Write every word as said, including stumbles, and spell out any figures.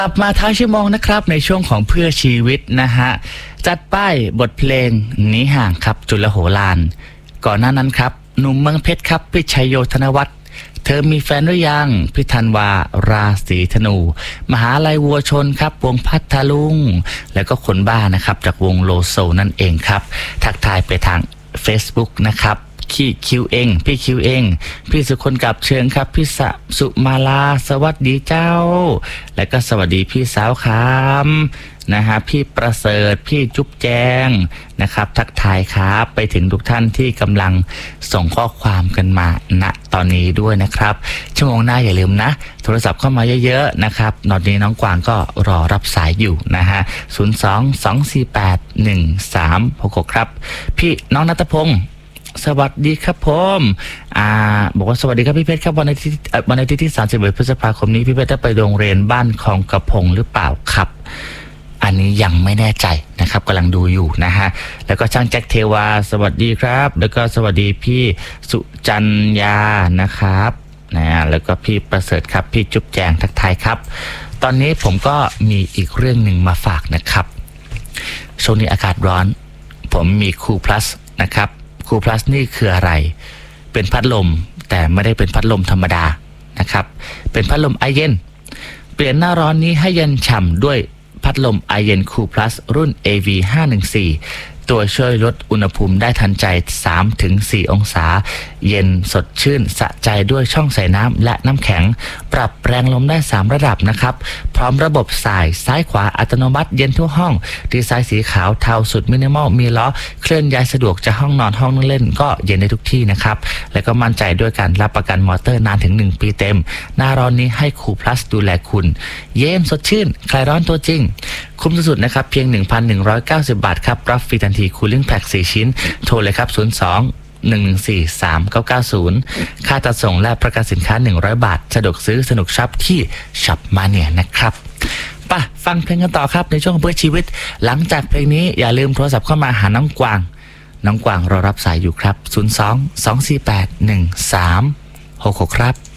กลับมาท้ายชั่วโมงนะครับในช่วงของเพื่อชีวิตนะฮะจัดป้ายบทเพลงหนีห่างครับจุลโหฬารก่อนหน้านั้นครับหนุ่มเมืองเพชรครับพี่ชัยโยธนวัฒน์เธอมีแฟนหรือยังพี่ธันวาราศีธนูมหาลัยวัวชนครับวงพัทลุงแล้วก็คนบ้านะครับจากวงโลโซนั่นเองครับทักทายไปทาง Facebook นะครับขี้คิวเองพี่คิวเองพี่สุคนกับเชิญครับพี่สสุมาลาสวัสดีเจ้าและก็สวัสดีพี่สาวครับนะฮะพี่ประเสริฐพี่จุ๊บแจงนะครับทักทายครับไปถึงทุกท่านที่กำลังส่งข้อความกันมาณตอนนี้ด้วยนะครับชั่วโมงหน้าอย่าลืมนะโทรศัพท์เข้ามาเยอะๆนะครับตอนนี้น้องกวางก็รอรับสายอยู่นะฮะศูนย์ สอง สอง สี่ แปด หนึ่ง สาม หก หกครับพี่น้องณัฐพงศ์สวัสดีครับผมอ่าบอกว่าสวัสดีครับพี่เพชรครับวันอาทิตย์วันอาทิตย์ที่สามสิบเอ็ดพฤษภาคมนี้พี่เพชรได้ไปโรงเรียนบ้านคลองกระพงหรือเปล่าครับอันนี้ยังไม่แน่ใจนะครับกำลังดูอยู่นะฮะแล้วก็ช่างแจ็คเทวาสวัสดีครับแล้วก็สวัสดีพี่สุจัญญานะครับนะแล้วก็พี่ประเสริฐครับพี่จุ๊บแจงทักทายครับตอนนี้ผมก็มีอีกเรื่องหนึ่งมาฝากนะครับช่วงนี้อากาศร้อนผมมีคูลพลัสนะครับคูลพลัสนี่คืออะไรเป็นพัดลมแต่ไม่ได้เป็นพัดลมธรรมดานะครับเป็นพัดลมไอเย็นเปลี่ยนหน้าร้อนนี้ให้เย็นฉ่ำด้วยพัดลมไอเย็นคูลพลัสรุ่น เอ วี ห้าหนึ่งสี่ตัวช่วยลดอุณหภูมิได้ทันใจ สามถึงสี่ องศาเย็นสดชื่นสะใจด้วยช่องใส่น้ำและน้ำแข็งปรับแรงลมได้สามระดับนะครับพร้อมระบบสายซ้ายขวาอัตโนมัติเย็นทั่วห้องดีไซน์สีขาวเทาสุดมินิมอลมีล้อเคลื่อนย้ายสะดวกจะห้องนอนห้องนั่งเล่นก็เย็นได้ทุกที่นะครับและก็มั่นใจด้วยการรับประกันมอเตอร์นานถึงหนึ่งปีเต็มหน้าร้อนนี้ให้คูลพลัสดูแลคุณเย็นสดชื่นคลายร้อนตัวจริงคุ้มสุดๆนะครับเพียง หนึ่งพันหนึ่งร้อยเก้าสิบ บาทครับรับฟรีทันทีคูลิ่งแพ็กสี่ชิ้นโทรเลยครับศูนย์ สอง หนึ่ง หนึ่ง สี่ สาม เก้า เก้า ศูนย์ค่าจัดส่งและประกันสินค้าหนึ่งร้อยบาทสะดวกซื้อสนุกช็อปที่ช็อปมาเนียนะครับป่ะฟังเพลงกันต่อครับในช่วงเพื่อชีวิตหลังจากเพลงนี้อย่าลืมโทรศัพท์เข้ามาหาน้องกวางน้องกวางรอรับสายอยู่ครับศูนย์ สอง สอง สี่ แปด หนึ่ง สาม หก หกครับ